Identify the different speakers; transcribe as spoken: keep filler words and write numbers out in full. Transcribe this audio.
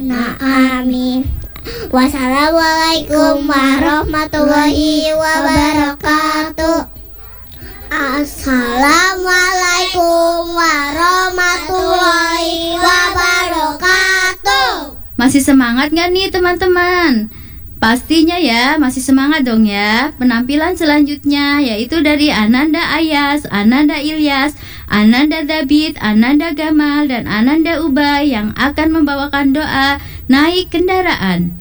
Speaker 1: Nah, amin. Wassalamualaikum warahmatullahi wabarakatuh. Assalamualaikum warahmatullahi wabarakatuh.
Speaker 2: Masih semangat gak nih teman-teman? Pastinya ya, masih semangat dong ya. Penampilan selanjutnya yaitu dari Ananda Ayas, Ananda Ilyas, Ananda David, Ananda Gamal, dan Ananda Ubay yang akan membawakan doa naik kendaraan.